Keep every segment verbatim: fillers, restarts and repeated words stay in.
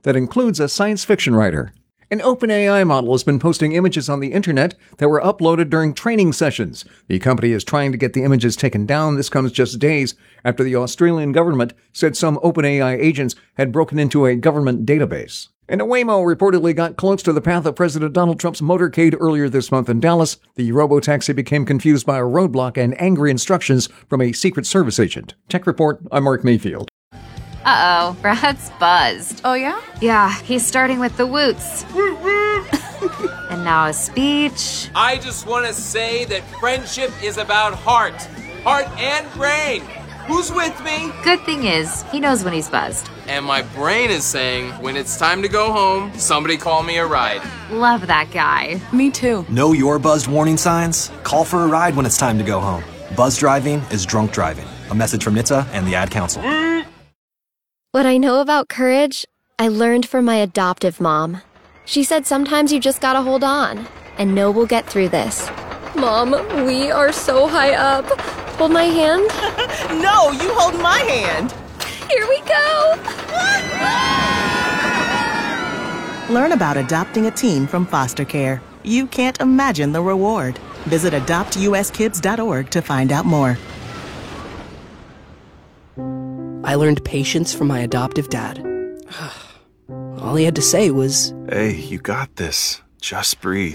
that includes a science fiction writer. An OpenAI model has been posting images on the internet that were uploaded during training sessions. The company is trying to get the images taken down. This comes just days after the Australian government said some OpenAI agents had broken into a government database. And a Waymo reportedly got close to the path of President Donald Trump's motorcade earlier this month in Dallas. The robotaxi became confused by a roadblock and angry instructions from a Secret Service agent. Tech Report, I'm Mark Mayfield. Uh-oh, Brad's buzzed. Oh, yeah? Yeah, he's starting with the woots. And now a speech. I just want to say that friendship is about heart. Heart and brain. Who's with me? Good thing is, he knows when he's buzzed. And my brain is saying, when it's time to go home, somebody call me a ride. Love that guy. Me too. Know your buzzed warning signs? Call for a ride when it's time to go home. Buzz driving is drunk driving. A message from N H T S A and the Ad Council. What I know about courage, I learned from my adoptive mom. She said sometimes you just gotta hold on and know we'll get through this. Mom, we are so high up. Hold my hand. No, you hold my hand. Here we go. Learn about adopting a teen from foster care. You can't imagine the reward. Visit adopt u s kids dot org to find out more. I learned patience from my adoptive dad. All he had to say was, "Hey, you got this. Just breathe."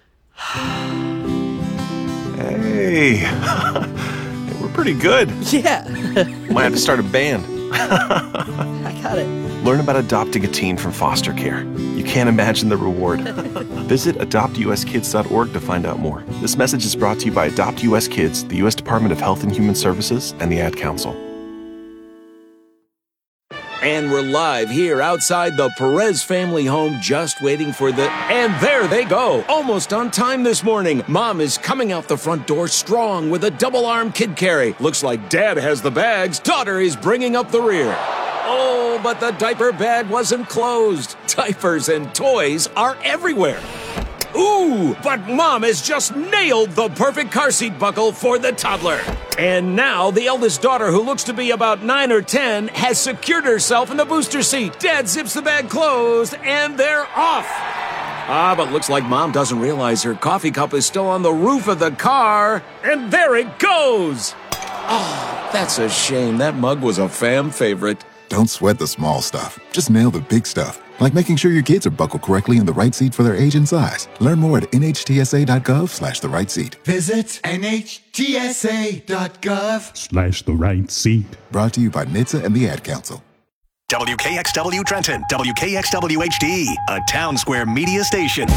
Hey, we're pretty good. yeah. Might have to start a band. I got it. Learn about adopting a teen from foster care. You can't imagine the reward. Visit adopt u s kids dot org to find out more. This message is brought to you by Adopt U S Kids, the U S Department of Health and Human Services, and the Ad Council. And we're live here outside the Perez family home, just waiting for the... And there they go, almost on time this morning. Mom is coming out the front door strong with a double-arm kid carry. Looks like Dad has the bags. Daughter is bringing up the rear. Oh, but the diaper bag wasn't closed. Diapers and toys are everywhere. Ooh, but Mom has just nailed the perfect car seat buckle for the toddler. And now the eldest daughter, who looks to be about nine or ten, has secured herself in the booster seat. Dad zips the bag closed, and they're off. Ah, but looks like Mom doesn't realize her coffee cup is still on the roof of the car. And there it goes. Oh, that's a shame. That mug was a fam favorite. Don't sweat the small stuff. Just nail the big stuff. Like making sure your kids are buckled correctly in the right seat for their age and size. Learn more at N H T S A dot gov slash the right seat. Visit N H T S A dot gov slash the right seat. Brought to you by N H T S A and the Ad Council. W K X W Trenton, W K X W H D, a Town Square media station.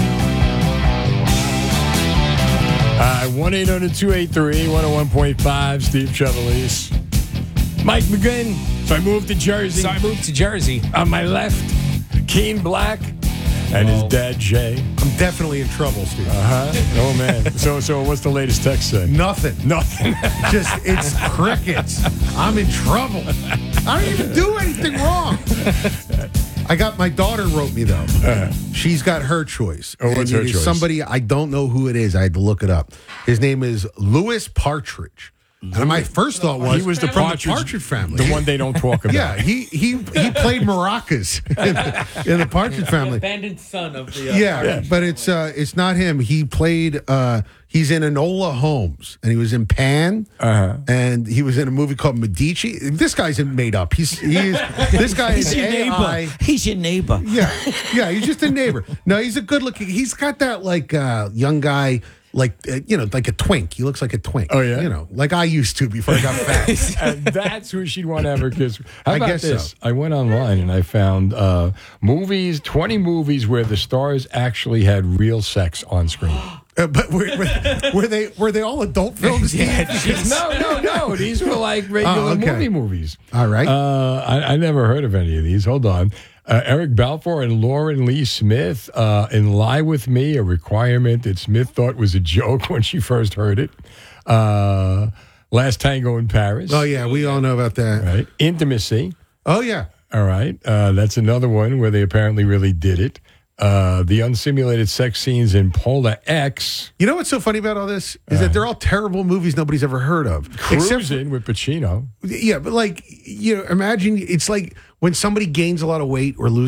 Uh, one eight hundred two eight three one oh one point five, Steve Chevelise. Mike McGinn. So I moved to Jersey. So I moved to Jersey. On my left, Keen Black and his dad, Jay. I'm definitely in trouble, Steve. Uh-huh. Oh, man. So so what's the latest text say? Nothing. Nothing. Just, it's crickets. I'm in trouble. I didn't even do anything wrong. I got, my daughter wrote me, though. Uh-huh. She's got her choice. Oh, what's her choice? Somebody, I don't know who it is. I had to look it up. His name is Louis Partridge. And my first thought was he was the from Partridge, the Partridge family, the one they don't talk about. Yeah, he he he played maracas in, in the Partridge family. Abandoned son of the. Uh, yeah, yeah, but it's uh, it's not him. He played. Uh, he's in Enola Holmes, and he was in Pan, uh-huh. and he was in a movie called Medici. This guy's made up. He's he is. This guy he's is your A I. neighbor. He's your neighbor. Yeah, yeah. He's just a neighbor. No, he's a good looking. He's got that like uh, young guy. Like, uh, you know, like a twink. He looks like a twink. Oh, yeah? You know, like I used to before I got fat. And that's who she'd want to have her kiss. How about I guess this? so. I went online and I found uh, movies, twenty movies where the stars actually had real sex on screen. Uh, but were, were, were they were they all adult films? Yeah, no, no, no. These were like regular Oh, okay. movie movies. All right. Uh, I, I never heard of any of these. Hold on. Uh, Eric Balfour and Lauren Lee Smith uh, in Lie With Me, a requirement that Smith thought was a joke when she first heard it. Uh, Last Tango in Paris. Oh, yeah. We all know about that. Right. Intimacy. Oh, yeah. All right. Uh, that's another one where they apparently really did it. Uh, the unsimulated sex scenes in Polar X. You know what's so funny about all this? Is uh, that they're all terrible movies nobody's ever heard of. Cruising with Pacino. Yeah, but like, you know, imagine it's like when somebody gains a lot of weight or loses